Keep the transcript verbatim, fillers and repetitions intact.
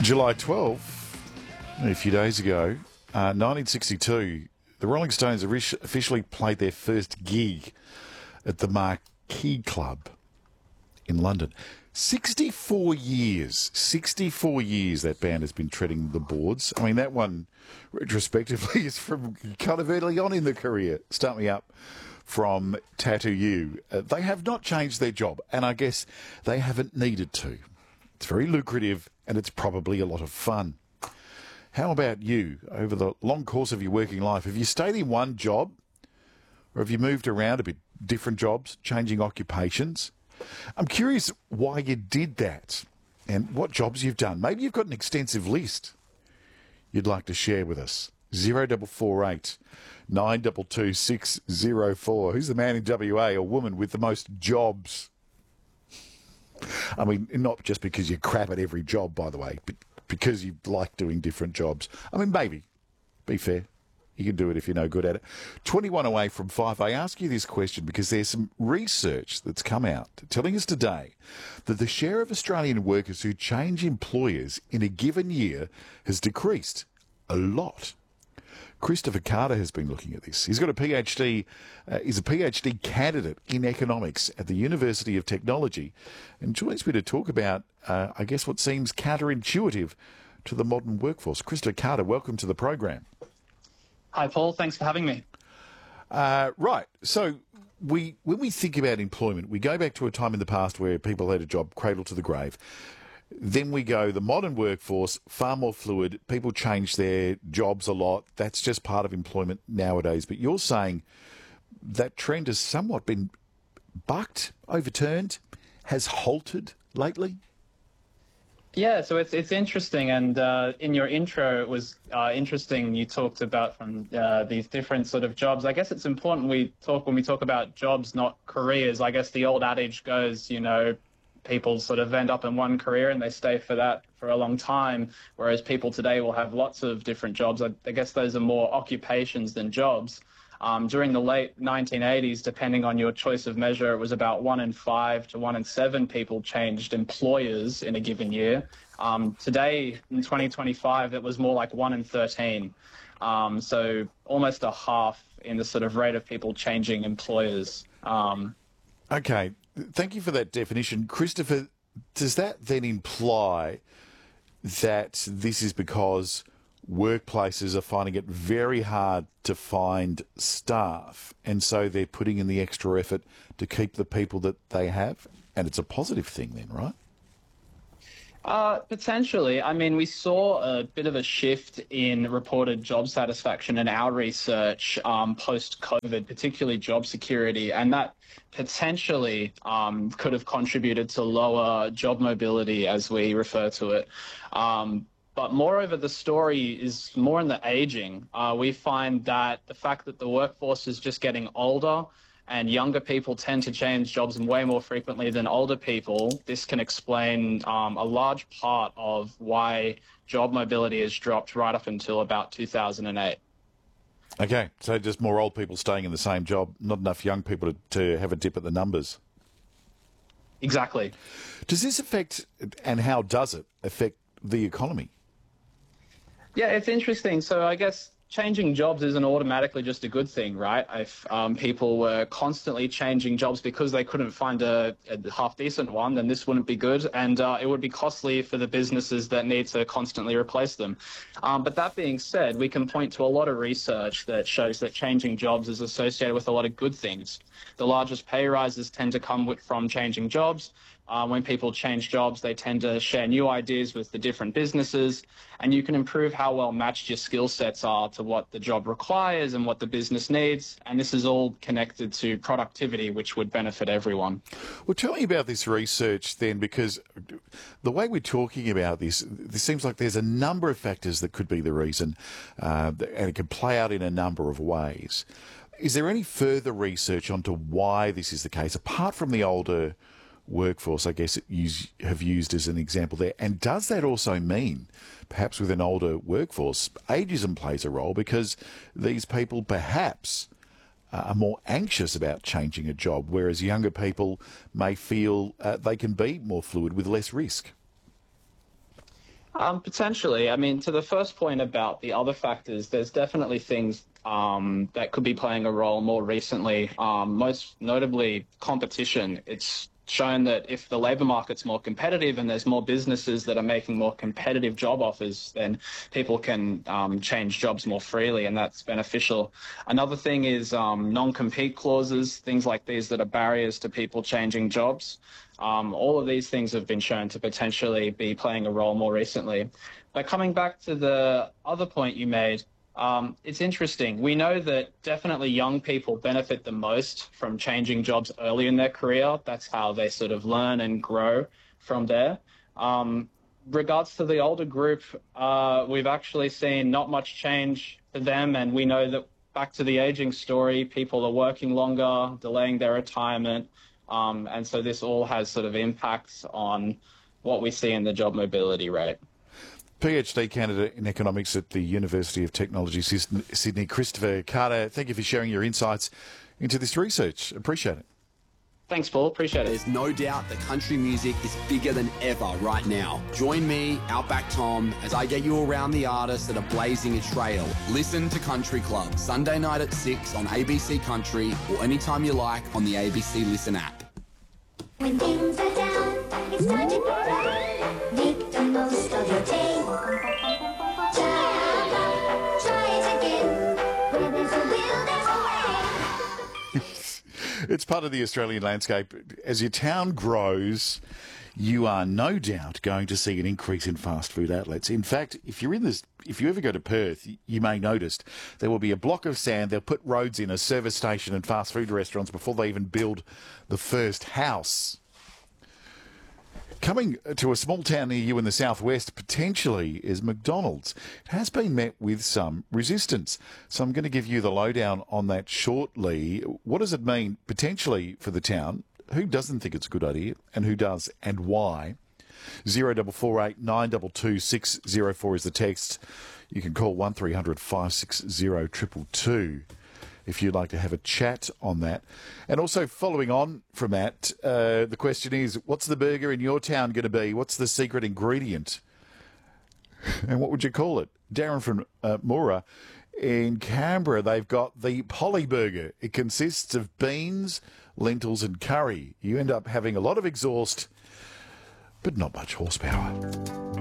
July twelfth, a few days ago, uh, nineteen sixty-two, the Rolling Stones officially played their first gig at the Marquee Club in London. sixty-four years, sixty-four years that band has been treading the boards. I mean, that one, retrospectively, is from kind of early on in the career. Start Me Up from Tattoo You. Uh, they have not changed their job, and I guess they haven't needed to. It's very lucrative, and it's probably a lot of fun. How about you? Over the long course of your working life, have you stayed in one job, or have you moved around a bit, different jobs, changing occupations? I'm curious why you did that and what jobs you've done. Maybe you've got an extensive list you'd like to share with us. zero four four eight, nine two two, six zero four. Who's the man in W A or woman with the most jobs? I mean, not just because you're crap at every job, by the way, but because you like doing different jobs. I mean, maybe. Be fair. You can do it if you're no good at it. twenty-one away from five. I ask you this question because there's some research that's come out telling us today that the share of Australian workers who change employers in a given year has decreased a lot. Christopher Carter has been looking at this. He's got a PhD, uh, he's a PhD candidate in economics at the University of Technology and joins me to talk about, uh, I guess, what seems counterintuitive to the modern workforce. Christopher Carter, welcome to the program. Hi, Paul. Thanks for having me. Uh, right. So we, when we think about employment, we go back to a time in the past where people had a job cradle to the grave. Then we go the modern workforce, far more fluid. People change their jobs a lot. That's just part of employment nowadays. But you're saying that trend has somewhat been bucked, overturned, has halted lately? Yeah, so it's it's interesting, and uh, in your intro, it was uh, interesting. You talked about from uh, these different sort of jobs. I guess it's important we talk when we talk about jobs, not careers. I guess the old adage goes, you know, people sort of end up in one career and they stay for that for a long time, whereas people today will have lots of different jobs. I, I guess those are more occupations than jobs. Um, during the late nineteen eighties, depending on your choice of measure, it was about one in five to one in seven people changed employers in a given year. Um, today, in twenty twenty-five, it was more like one in thirteen. Um, so almost a half in the sort of rate of people changing employers. Um, okay, thank you for that definition. Christopher, does that then imply that this is because workplaces are finding it very hard to find staff, and so they're putting in the extra effort to keep the people that they have? And it's a positive thing then, right? Uh, potentially. I mean, we saw a bit of a shift in reported job satisfaction in our research um, post-COVID, particularly job security, and that potentially um, could have contributed to lower job mobility, as we refer to it. Um, But moreover, the story is more in the aging. Uh, we find that the fact that the workforce is just getting older and younger people tend to change jobs way more frequently than older people, this can explain um, a large part of why job mobility has dropped right up until about two thousand eight. Okay, so just more old people staying in the same job, not enough young people to, to have a dip at the numbers. Exactly. Does this affect, and how does it affect the economy? Yeah, it's interesting. So I guess changing jobs isn't automatically just a good thing, right? If um, people were constantly changing jobs because they couldn't find a, a half-decent one, then this wouldn't be good, and uh, it would be costly for the businesses that need to constantly replace them. Um, but that being said, we can point to a lot of research that shows that changing jobs is associated with a lot of good things. The largest pay rises tend to come with, from changing jobs. Uh, when people change jobs, they tend to share new ideas with the different businesses, and you can improve how well matched your skill sets are to what the job requires and what the business needs. And this is all connected to productivity, which would benefit everyone. Well, tell me about this research then, because the way we're talking about this, this seems like there's a number of factors that could be the reason, uh, and it could play out in a number of ways. Is there any further research onto why this is the case, apart from the older workforce, I guess, you have used as an example there? And does that also mean, perhaps with an older workforce, ageism plays a role because these people perhaps uh, are more anxious about changing a job, whereas younger people may feel uh, they can be more fluid with less risk? Um, potentially. I mean, to the first point about the other factors, there's definitely things um, that could be playing a role more recently. Um, most notably, competition. It's shown that if the labour market's more competitive and there's more businesses that are making more competitive job offers, then people can um, change jobs more freely, and that's beneficial. Another thing is um, non-compete clauses, things like these that are barriers to people changing jobs. Um, all of these things have been shown to potentially be playing a role more recently. But coming back to the other point you made, um, it's interesting. We know that definitely young people benefit the most from changing jobs early in their career. That's how they sort of learn and grow from there. Um, regards to the older group, uh, we've actually seen not much change for them, and we know that back to the aging story, people are working longer, delaying their retirement. Um, and so this all has sort of impacts on what we see in the job mobility rate. PhD candidate in economics at the University of Technology, Sydney, Christopher Carter, thank you for sharing your insights into this research. Appreciate it. Thanks, Paul. Appreciate it. There's no doubt that country music is bigger than ever right now. Join me, Outback Tom, as I get you around the artists that are blazing a trail. Listen to Country Club, Sunday night at six on A B C Country or anytime you like on the A B C Listen app. When things are down, it's time to go. Make the most of your day. Try, try it again. Where there's a will, there's a way. It's part of the Australian landscape. As your town grows, you are no doubt going to see an increase in fast food outlets. In fact, if you're in this, if you ever go to Perth, you may notice there will be a block of sand. They'll put roads in, a service station and fast food restaurants before they even build the first house. Coming to a small town near you in the southwest, potentially, is McDonald's. It has been met with some resistance. So I'm going to give you the lowdown on that shortly. What does it mean, potentially, for the town? Who doesn't think it's a good idea, and who does, and why? Zero double four eight nine double two six zero four is the text. You can call one three hundred five six zero two two two if you'd like to have a chat on that. And also, following on from that, uh, the question is, what's the burger in your town going to be? What's the secret ingredient? And what would you call it? Darren from uh, Moora in Canberra, they've got the Polly Burger. It consists of beans, lentils and curry. You end up having a lot of exhaust, but not much horsepower.